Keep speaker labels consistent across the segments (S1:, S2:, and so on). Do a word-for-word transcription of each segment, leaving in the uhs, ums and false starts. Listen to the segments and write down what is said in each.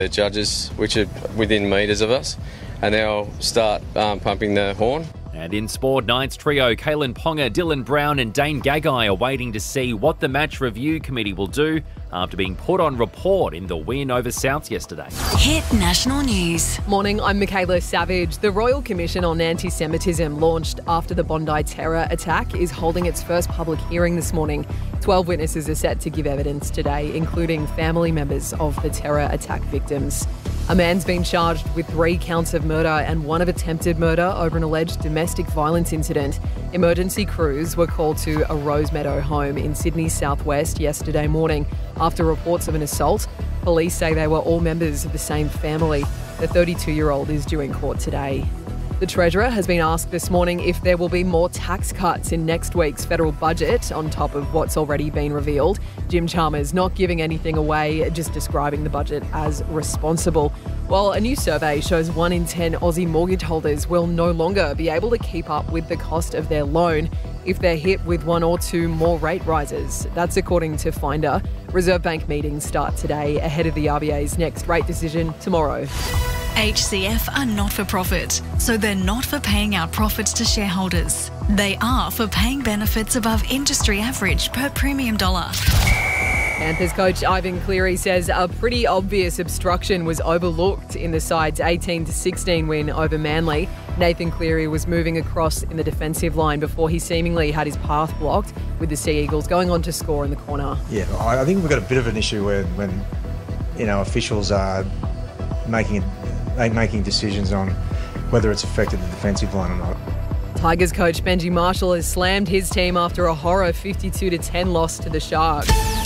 S1: The judges, which are within metres of us, and they'll start um, pumping the horn.
S2: And in sport, Knights trio Kalen Ponga, Dylan Brown and Dane Gagai are waiting to see what the match review committee will do after being put on report in the win over Souths yesterday.
S3: Hit National News.
S4: Morning, I'm Michaela Savage. The Royal Commission on Anti-Semitism, launched after the Bondi terror attack, is holding its first public hearing this morning. Twelve witnesses are set to give evidence today, including family members of the terror attack victims. A man's been charged with three counts of murder and one of attempted murder over an alleged domestic violence incident. Emergency crews were called to a Rosemeadow home in Sydney's southwest yesterday morning after reports of an assault. Police say they were all members of the same family. The thirty-two-year-old is due in court today. The Treasurer has been asked this morning if there will be more tax cuts in next week's federal budget on top of what's already been revealed. Jim Chalmers not giving anything away, just describing the budget as responsible. While a new survey shows one in ten Aussie mortgage holders will no longer be able to keep up with the cost of their loan if they're hit with one or two more rate rises. That's according to Finder. Reserve Bank meetings start today ahead of the R B A's next rate decision tomorrow.
S3: H C F are not for profit, so they're not for paying out profits to shareholders. They are for paying benefits above industry average per premium dollar.
S4: Panthers coach Ivan Cleary says a pretty obvious obstruction was overlooked in the side's eighteen to sixteen win over Manly. Nathan Cleary was moving across in the defensive line before he seemingly had his path blocked, with the Sea Eagles going on to score in the corner.
S5: Yeah, I think we've got a bit of an issue where when, you know, officials are making making decisions on whether it's affected the defensive line or not.
S4: Tigers coach Benji Marshall has slammed his team after a horror fifty-two to ten loss to the Sharks.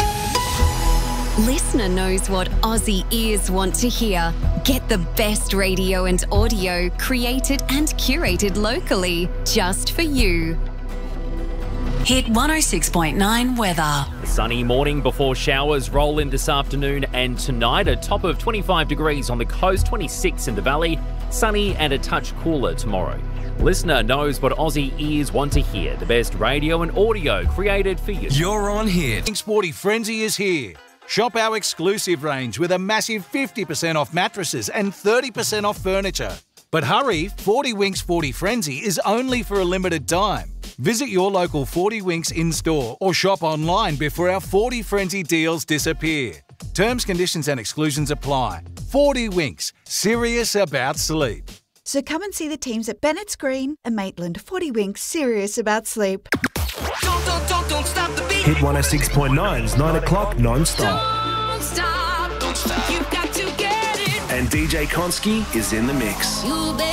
S6: Listener knows what Aussie ears want to hear. Get the best radio and audio created and curated locally, just for you.
S3: Hit one oh six point nine weather.
S2: A sunny morning before showers roll in this afternoon and tonight. A top of twenty-five degrees on the coast, twenty-six in the valley. Sunny and a touch cooler tomorrow. Listener knows what Aussie ears want to hear. The best radio and audio created for you.
S7: You're on Hit. Sporty Frenzy is here. Shop our exclusive range with a massive fifty percent off mattresses and thirty percent off furniture. But hurry, forty Winks forty Frenzy is only for a limited time. Visit your local forty Winks in-store or shop online before our forty Frenzy deals disappear. Terms, conditions and exclusions apply. forty Winks, serious about sleep.
S8: So come and see the teams at Bennett's Green and Maitland. forty Winks, serious about sleep.
S9: Don't, don't, don't, don't stop the beat.
S10: Hit one oh six point nine's nine o'clock non-stop.
S9: Don't stop, don't stop. You've got to get it.
S10: And D J Konski is in the mix.
S9: You